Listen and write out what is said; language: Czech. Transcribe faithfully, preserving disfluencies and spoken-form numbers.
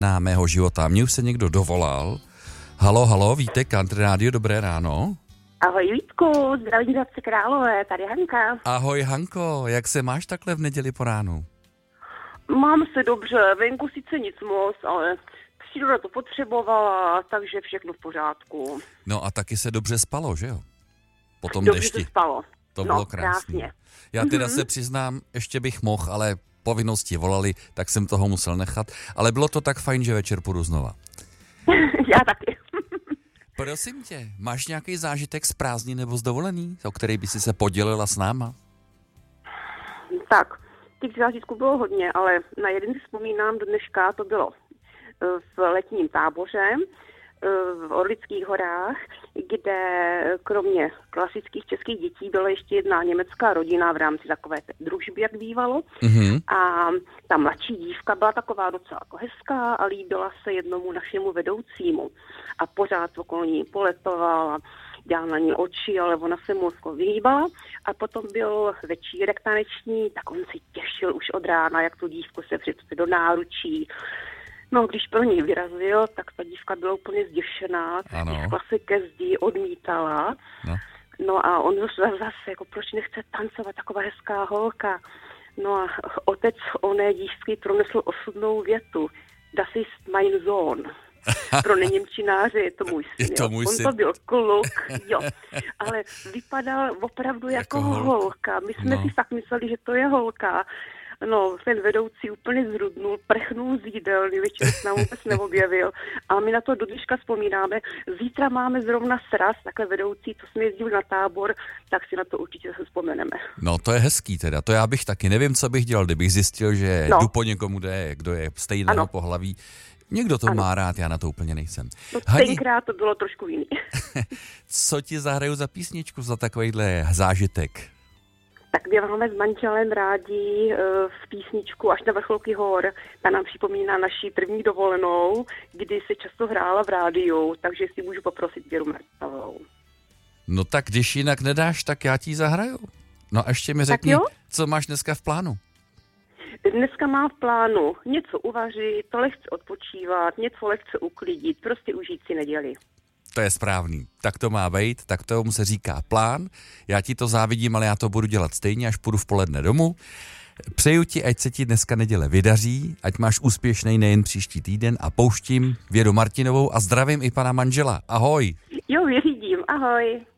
na mého života. Mně už se někdo dovolal. Halo, halo, víte, Country Radio, dobré ráno. Ahoj Vítku, zdravím Hradce Králové, tady Hanka. Ahoj Hanko, jak se máš takhle v neděli po ránu? Mám se dobře, venku sice nic moc, ale příroda to potřebovala, takže všechno v pořádku. No a taky se dobře spalo, že jo? Po tom dobře dešti. se spalo. To no, bylo krásné. Krásně. Já teda mm-hmm. se přiznám, ještě bych mohl, ale povinnosti volali, tak jsem toho musel nechat. Ale bylo to tak fajn, že večer půjdu znova. Já taky. Prosím tě, máš nějaký zážitek z prázdnin nebo z dovolený, o který by si se podělila s náma? Tak, těch zážitků bylo hodně, ale na jeden si vzpomínám do dneška, to bylo v letním táboře v Orlických horách, kde kromě klasických českých dětí byla ještě jedna německá rodina v rámci takové družby, jak bývalo. Mm-hmm. A ta mladší dívka byla taková docela jako hezká a líbila se jednomu našemu vedoucímu. A pořád okolo ní poletovala, dělal na ní oči, ale ona se moc vyhýbala. A potom byl večírek taneční, tak on si těšil už od rána, jak tu dívku se přijde do náručí. No, když pro ní vyrazil, tak ta dívka byla úplně zděšená, tiskla se ke zdi, odmítala. No. no a on zase, jako proč nechce tancovat, taková hezká holka. No a otec oné dívky pronesl osudnou větu. Das ist mein Sohn. Pro neněmčináře je to můj syn. Je to můj on syn. to byl kluk, jo. Ale vypadal opravdu jako, jako holka. holka. My jsme no. si fakt mysleli, že to je holka. No, ten vedoucí úplně zrudnul, prchnul z jídelny, večer se nám vůbec neobjevil. A my na to do dneška vzpomínáme. Zítra máme zrovna sraz, takhle vedoucí, co jsme jezdili na tábor, tak si na to určitě zase vzpomeneme. No, to je hezký teda. To já bych taky nevím, co bych dělal, kdybych zjistil, že no. jdu po někomu, kdo je, kdo je stejného ano. pohlaví. Někdo to ano. má rád, já na to úplně nejsem. No, tenkrát to bylo trošku jiný. Co ti zahraju za písničku, za takovýhle zážitek? Tak my máme s manželem rádi v písničku Až na vrcholky hor. Ta nám připomíná naši první dovolenou, kdy se často hrála v rádiu, takže si můžu poprosit Věru Mertavou. No tak když jinak nedáš, tak já ti zahraju. No a ještě mi řekni, co máš dneska v plánu? Dneska mám v plánu něco uvařit, to lehce odpočívat, něco lehce uklidit, prostě užít si neděli. To je správný. Tak to má být, tak tomu se říká plán. Já ti to závidím, ale já to budu dělat stejně, až půjdu v poledne domů. Přeju ti, ať se ti dneska neděle vydaří, ať máš úspěšný nejen příští týden a pouštím Věru Martinovou a zdravím i pana manžela. Ahoj. Jo, vyřídím. Ahoj.